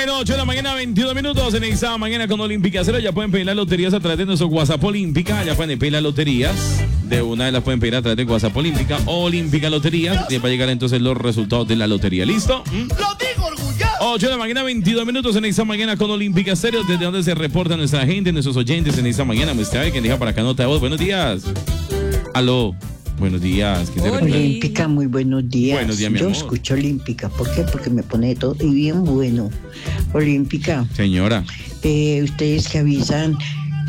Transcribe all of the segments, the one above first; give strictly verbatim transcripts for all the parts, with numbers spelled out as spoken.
Bueno, ocho de la mañana, veintidós minutos en esta mañana con Olímpica Cero. Ya pueden pedir las loterías a través de nuestro WhatsApp Olímpica. Ya pueden pedir las loterías. De una de las pueden pedir a través de WhatsApp Olímpica. Olímpica Loterías. Y va a llegar entonces los resultados de la lotería. ¿Listo? ¿Mm? Lo digo orgulloso. ocho de la mañana, veintidós minutos en esta mañana con Olímpica Cero. Desde donde se reporta nuestra gente, nuestros oyentes en esta mañana. Muestra quien deja para acá nota de voz. Buenos días. Aló. Buenos días. ¿Quién se reporta? Olímpica, muy buenos días. Buenos días, mi Yo amor. escucho Olímpica. ¿Por qué? Porque me pone todo y bien bueno. Olímpica, Señora. eh, ustedes que avisan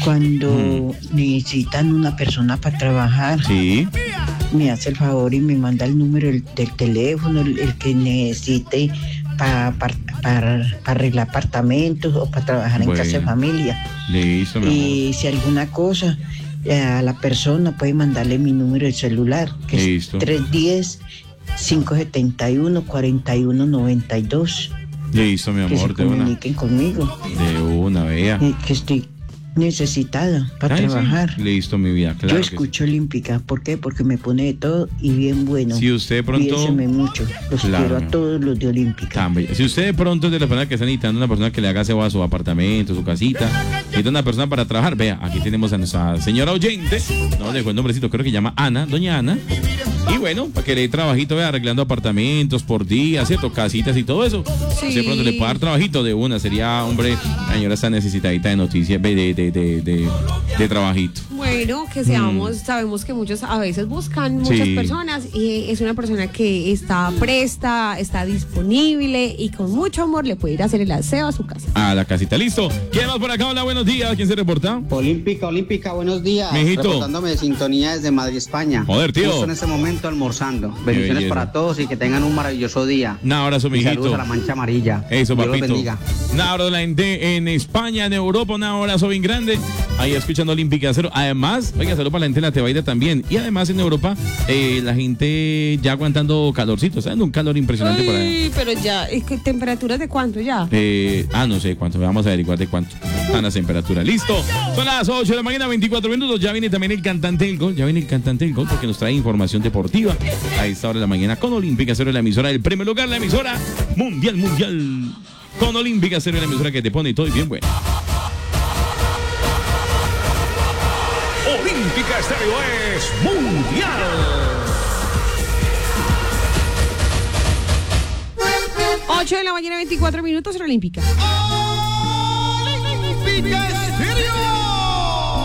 cuando Mm. necesitan una persona para trabajar, Sí. me hace el favor y me manda el número del, del teléfono, el, el que necesite para pa, pa, pa arreglar apartamentos o para trabajar en Bueno. casa de familia. Listo, mi amor. Y si alguna cosa, eh, a la persona puede mandarle mi número de celular, que Listo. es tres uno cero, cinco siete uno, cuatro uno nueve dos. Listo, mi Que se amor. De una. comuniquen conmigo, De una, vea. eh, que estoy necesitada para Ay, sí. trabajar. Listo, mi vida. Claro Yo que sí. escucho Olímpica. ¿Por qué? Porque me pone de todo y bien bueno. Si usted de pronto. Cuídenseme mucho. Los Claro. quiero a todos los de Olímpica. Tan bella. Si usted de pronto es de la persona que está necesitando una persona que le haga aseo a su apartamento, su casita, necesita una persona para trabajar, vea, aquí tenemos a nuestra señora oyente, no le dejo el nombrecito, creo que llama Ana, doña Ana. Y bueno, para que le dé trabajito, vea, arreglando apartamentos por día, ¿cierto? Casitas y todo eso. Sí. Si de pronto le puede dar trabajito de una, sería, hombre, la señora está necesitadita de noticias, de, de, de, de, de, de trabajito. Bueno, que seamos, sabemos que muchos a veces buscan muchas Sí. personas y es una persona que está presta, está disponible y con mucho amor le puede ir a hacer el aseo a su casa. A la casita, listo. ¿Quién más por acá? Hola, buenos días. ¿Quién se reporta? Olímpica, Olímpica, buenos días. Mijito. Reportándome de sintonía desde Madrid, España. Joder, tío. Justo en este momento almorzando. Bendiciones belleza. para todos y que tengan un maravilloso día. Un abrazo, Y mijito. saludos a la mancha amarilla. Eso, Dios los papito. bendiga. Un abrazo a la gente en España, en Europa, un abrazo bien grande. Ahí escuchando Olímpica Cero. Además, oiga, saludos para la gente de la Tebaida también. Y además en Europa, eh, la gente ya aguantando calorcito. ¿Saben? Un calor impresionante por ahí. Ay, pero ya, es que temperaturas de cuánto ya. Eh, ah, no sé cuánto. Vamos a averiguar de cuánto están las temperaturas. Listo. Son las ocho de la mañana, veinticuatro minutos. Ya viene también el cantante del gol. Ya viene el cantante del gol porque nos trae información deportiva a esta hora de la mañana con Olímpica Cero, la emisora del primer lugar, la emisora mundial, mundial. Con Olímpica Cero, la emisora que te pone todo y bien bueno. Olímpica Estéreo es mundial. ocho de la mañana, veinticuatro minutos en Olímpica. Olímpica Estéreo.